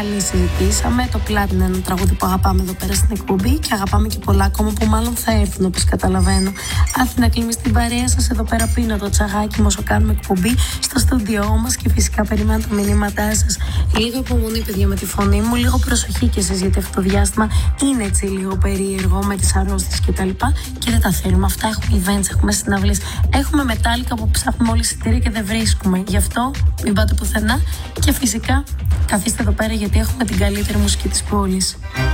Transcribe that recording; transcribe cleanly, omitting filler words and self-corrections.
καλή συζητήσαμε. Το Πλάτιν είναι ένα τραγούδι που αγαπάμε εδώ πέρα στην εκπομπή και αγαπάμε και πολλά ακόμα που μάλλον θα έρθουν, όπως καταλαβαίνω. Αθήνα Κλίμη, στην παρέα σας εδώ πέρα πίνω το τσαγάκι μου όσο κάνουμε εκπομπή στο στούντιό μας και φυσικά περιμένω τα μηνύματά σας. Λίγο υπομονή, παιδιά, με τη φωνή μου, λίγο προσοχή κι εσείς, γιατί αυτό το διάστημα είναι έτσι λίγο περίεργο με τις αρρώστιες κτλ. Και δεν τα θέλουμε αυτά. Έχουμε events, έχουμε συναυλίες, έχουμε μετάλλικα που ψάχνουμε όλοι εισιτήρια και δεν βρίσκουμε. Γι' αυτό μην πάτε πουθενά και φυσικά καθίστε εδώ πέρα γιατί έχουμε την καλύτερη μουσική της πόλης.